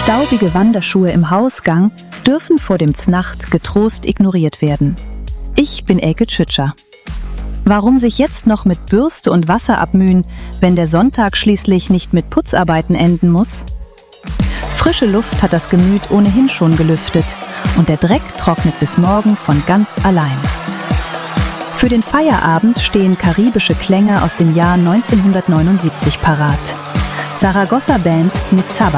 Staubige Wanderschuhe im Hausgang dürfen vor dem Znacht getrost ignoriert werden. Ich bin Elke Tschütscher. Warum sich jetzt noch mit Bürste und Wasser abmühen, wenn der Sonntag schließlich nicht mit Putzarbeiten enden muss? Frische Luft hat das Gemüt ohnehin schon gelüftet und der Dreck trocknet bis morgen von ganz allein. Für den Feierabend stehen karibische Klänge aus dem Jahr 1979 parat. Saragossa Band mit Tabak.